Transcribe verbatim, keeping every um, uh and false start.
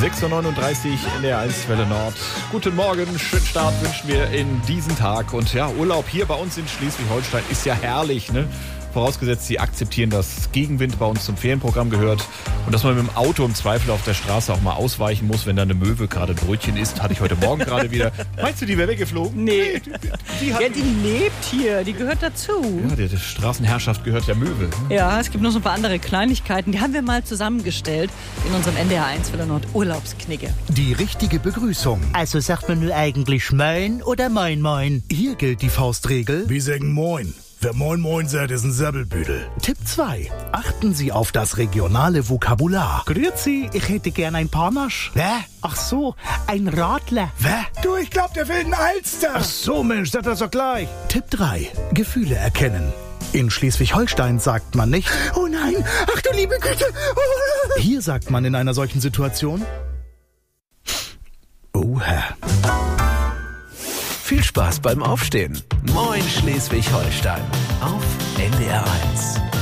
sechs Uhr neununddreißig in der eins Welle Nord. Guten Morgen, schönen Start wünschen wir in diesen Tag. Und ja, Urlaub hier bei uns in Schleswig-Holstein ist ja herrlich, ne? Vorausgesetzt, Sie akzeptieren, dass Gegenwind bei uns zum Ferienprogramm gehört und dass man mit dem Auto im Zweifel auf der Straße auch mal ausweichen muss, wenn da eine Möwe gerade ein Brötchen isst. Hatte ich heute Morgen gerade wieder. Meinst du, die wäre weggeflogen? Nee. Die, die, hat Ja, die lebt hier, die gehört dazu. ja, der, der Straßenherrschaft gehört der Möwe. Ja, es gibt noch so ein paar andere Kleinigkeiten, die haben wir mal zusammengestellt in unserem N D R eins Welle Nord Urlaubsknigge. Die richtige Begrüßung. Also sagt man nur eigentlich Moin oder Moin Moin? Hier gilt die Faustregel. Wir sagen Moin. Wer Moin Moin sagt, ist ein Sabbelbüdel. Tipp zwei. Achten Sie auf das regionale Vokabular. Grüezi, ich hätte gern ein Panache. Hä? Ach so, ein Radler. Hä? Du, ich glaub, der will einen Alster. Ach so, Mensch, sag das doch gleich. Tipp drei. Gefühle erkennen. In Schleswig-Holstein sagt man nicht, Oh nein, ach du liebe Güte. Oh. hier sagt man in einer solchen Situation, Oha. Viel Spaß beim Aufstehen. Moin Schleswig-Holstein auf N D R eins.